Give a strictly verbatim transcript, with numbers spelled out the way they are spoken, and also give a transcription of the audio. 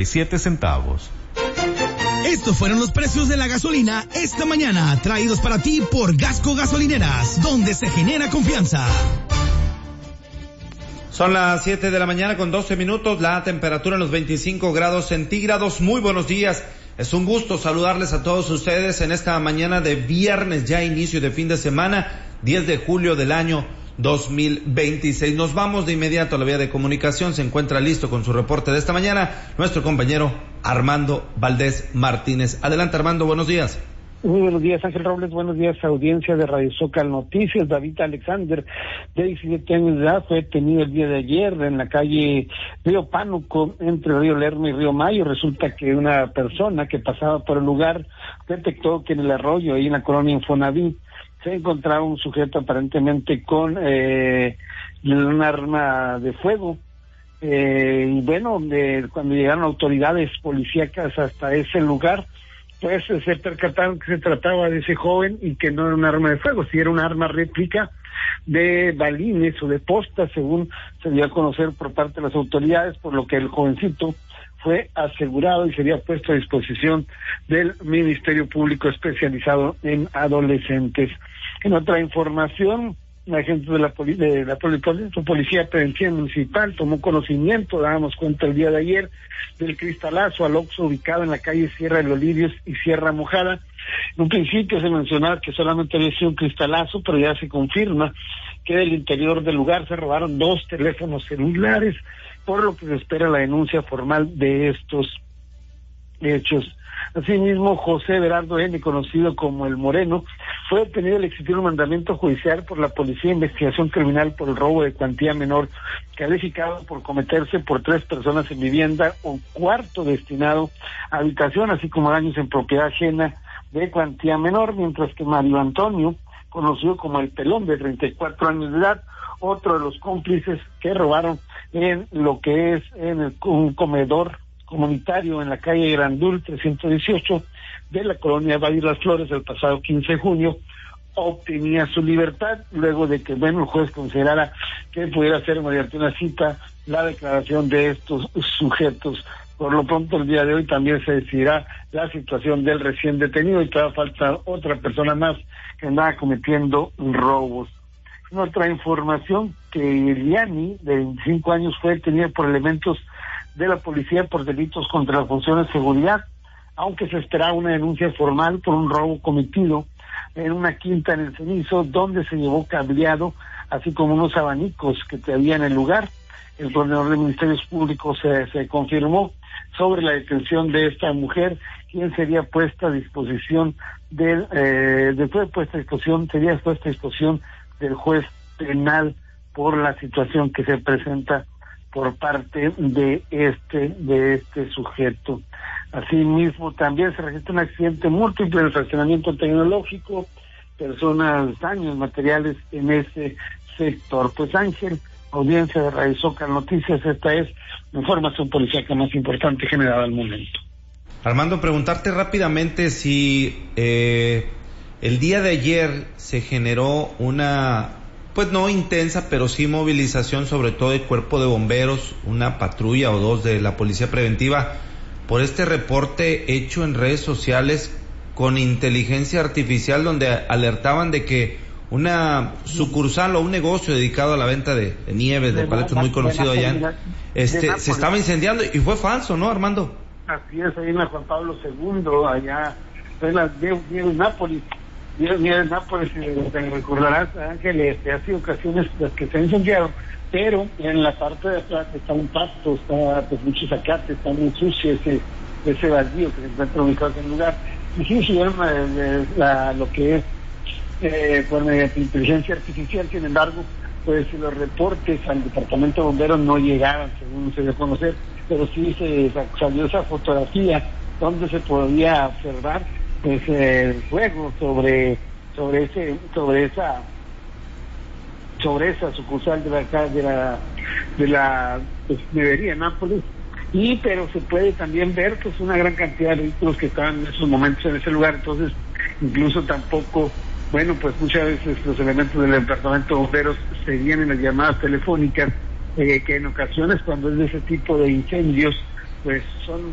y siete centavos. Estos fueron los precios de la gasolina esta mañana, traídos para ti por Gasco Gasolineras, donde se genera confianza. Son las siete de la mañana con doce minutos, la temperatura en los veinticinco grados centígrados. Muy buenos días, es un gusto saludarles a todos ustedes en esta mañana de viernes, ya inicio de fin de semana, diez de julio del año dos mil veintiséis. Nos vamos de inmediato a la vía de comunicación. Se encuentra listo con su reporte de esta mañana nuestro compañero Armando Valdés Martínez. Adelante, Armando, buenos días. Muy buenos días, Ángel Robles. Buenos días, audiencia de Radio Zócalo Noticias. David Alexander, de diecisiete años de edad, fue detenido el día de ayer en la calle Río Pánuco, entre Río Lerma y Río Mayo. Resulta que una persona que pasaba por el lugar detectó que en el arroyo, ahí en la colonia Infonavit, se encontraba un sujeto aparentemente con eh, un arma de fuego. Eh, y bueno, eh, cuando llegaron autoridades policíacas hasta ese lugar, pues se percataron que se trataba de ese joven y que no era un arma de fuego, si era un arma réplica de balines o de postas, según se dio a conocer por parte de las autoridades, por lo que el jovencito fue asegurado y sería puesto a disposición del Ministerio Público especializado en adolescentes. En otra información, la gente de la, poli de la poli Policía Preventiva Municipal tomó conocimiento, dábamos cuenta el día de ayer, del cristalazo al Oxxo ubicado en la calle Sierra de los Lirios y Sierra Mojada. En un principio se mencionaba que solamente había sido un cristalazo, pero ya se confirma que del interior del lugar se robaron dos teléfonos celulares, por lo que se espera la denuncia formal de estos hechos. Asimismo, José Berardo N., conocido como El Moreno, fue detenido al exigir un mandamiento judicial por la Policía de Investigación Criminal por el robo de cuantía menor, calificado por cometerse por tres personas en vivienda, un cuarto destinado a habitación, así como daños en propiedad ajena de cuantía menor, mientras que Mario Antonio, conocido como El Pelón, de treinta y cuatro años de edad, otro de los cómplices que robaron en lo que es en el, un comedor comunitario en la calle Grandul trescientos dieciocho de la colonia Valle de las Flores el pasado quince de junio, obtenía su libertad luego de que, bueno, el juez considerara que pudiera hacer mediante una cita la declaración de estos sujetos. Por lo pronto, el día de hoy también se decidirá la situación del recién detenido y todavía falta otra persona más que andaba cometiendo robos. En otra información, que Eliani, de veinticinco años, fue detenido por elementos de la policía por delitos contra las funciones de seguridad, aunque se esperaba una denuncia formal por un robo cometido en una quinta en el Cenizo, donde se llevó cableado, así como unos abanicos que había en el lugar. El coordinador de Ministerios Públicos se, se confirmó sobre la detención de esta mujer, quien sería puesta a disposición del, eh, después de puesta a disposición, sería puesta a disposición del juez penal por la situación que se presenta por parte de este de este sujeto. Asimismo, también se registra un accidente múltiple en el fraccionamiento tecnológico, personas, daños materiales en ese sector. Pues Ángel, audiencia de Radio Zócalo Noticias, esta es la información policíaca más importante generada al momento. Armando, preguntarte rápidamente si eh, el día de ayer se generó una, pues no intensa, pero sí movilización, sobre todo del cuerpo de bomberos, una patrulla o dos de la policía preventiva, por este reporte hecho en redes sociales con inteligencia artificial, donde alertaban de que una sucursal o un negocio dedicado a la venta de, de nieves, de cual es muy conocido allá, este, se estaba incendiando, y fue falso, ¿no, Armando? Así es, ahí en la Juan Pablo segundo, allá en la Nieves Nápoles. Nieves Nápoles, te recordarás, Ángel, este, hace ocasiones las que se han incendiado, pero en la parte de atrás está un pasto, está pues mucho zacate, está muy sucio ese, ese vacío que se encuentra ubicado en el lugar. Y sí, sí, la, la, lo que es eh, por mediante inteligencia artificial, sin embargo, pues los reportes al departamento de bomberos no llegaban, según se dio a conocer, pero sí se salió esa fotografía donde se podía observar pues el fuego sobre sobre ese sobre esa sobre esa sucursal de la de la de la pues, nevería Nápoles, y pero se puede también ver pues una gran cantidad de vehículos que estaban en esos momentos en ese lugar. Entonces incluso tampoco, bueno, pues muchas veces los elementos del departamento de bomberos seguían en las llamadas telefónicas, eh, que en ocasiones cuando es de ese tipo de incendios pues son